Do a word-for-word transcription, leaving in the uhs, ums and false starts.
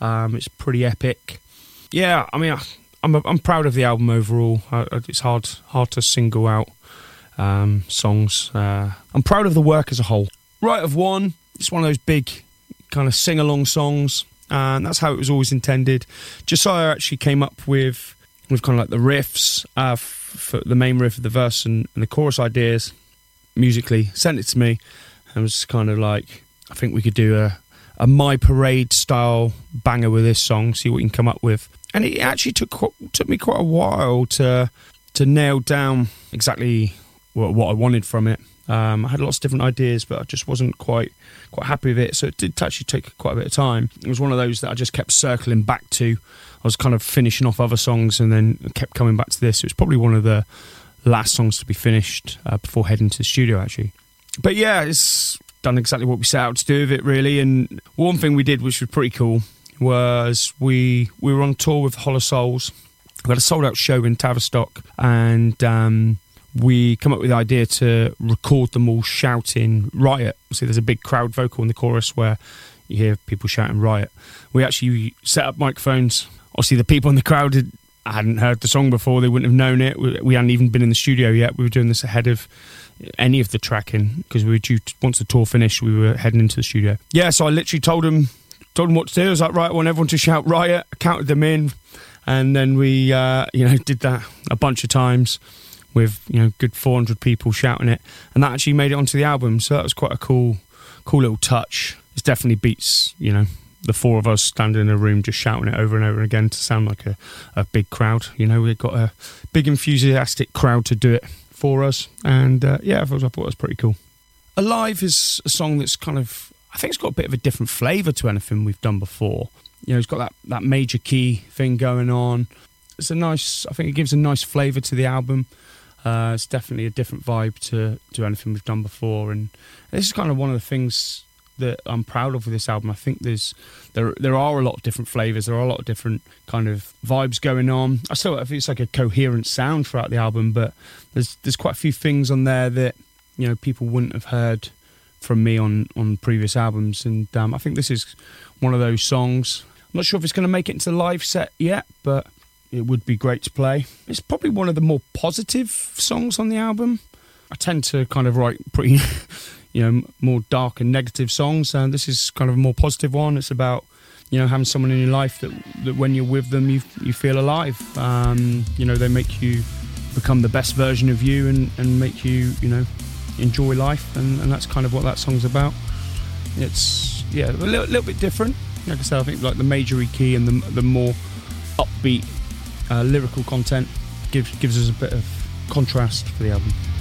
Um, it's pretty epic. Yeah, I mean, I'm I'm proud of the album overall. I, it's hard hard to single out um, songs. Uh, I'm proud of the work as a whole. Right of One, it's one of those big kind of sing-along songs, and that's how it was always intended. Josiah actually came up with with kind of like the riffs uh, for the main riff of the verse and, and the chorus ideas musically, sent it to me, and was kind of like, I think we could do a, a My Parade style banger with this song, see what you can come up with. And it actually took took me quite a while to to nail down exactly what, what I wanted from it. Um, I had lots of different ideas, but I just wasn't quite quite happy with it. So it did actually take quite a bit of time. It was one of those that I just kept circling back to. I was kind of finishing off other songs and then kept coming back to this. It was probably one of the last songs to be finished uh, before heading to the studio, actually. But yeah, it's done exactly what we set out to do with it, really. And one thing we did, which was pretty cool, was we we were on tour with Hollow Souls. We had a sold-out show in Tavistock, and um, we come up with the idea to record them all shouting Riot. See, there's a big crowd vocal in the chorus where you hear people shouting Riot. We actually set up microphones. Obviously, the people in the crowd had, hadn't heard the song before. They wouldn't have known it. We, we hadn't even been in the studio yet. We were doing this ahead of any of the tracking because we were due to, once the tour finished, we were heading into the studio. Yeah, so I literally told them told them what to do. I was like, right, I want everyone to shout Riot. I counted them in, and then we, uh, you know, did that a bunch of times with, you know, good four hundred people shouting it, and that actually made it onto the album. So that was quite a cool, cool little touch. It definitely beats, you know, the four of us standing in a room just shouting it over and over again to sound like a, a big crowd. You know, we got a big enthusiastic crowd to do it for us, and uh, yeah, I thought, I thought it was pretty cool. Alive is a song that's kind of, I think it's got a bit of a different flavour to anything we've done before. You know, it's got that, that major key thing going on. It's a nice, I think it gives a nice flavour to the album. Uh, it's definitely a different vibe to, to anything we've done before. And this is kind of one of the things that I'm proud of with this album. I think there's there there are a lot of different flavours. There are a lot of different kind of vibes going on. I still I think it's like a coherent sound throughout the album, but there's there's quite a few things on there that, you know, people wouldn't have heard from me on, on previous albums, and um, I think this is one of those songs. I'm not sure if it's going to make it into the live set yet, but it would be great to play. It's probably one of the more positive songs on the album. I tend to kind of write pretty, you know, more dark and negative songs, and this is kind of a more positive one. It's about, you know, having someone in your life that, that when you're with them, you you feel alive. Um, you know, they make you become the best version of you and, and make you, you know, enjoy life, and, and that's kind of what that song's about. It's, yeah, a little, little bit different. Like I said, I think like the majory key and the, the more upbeat uh, lyrical content gives gives us a bit of contrast for the album.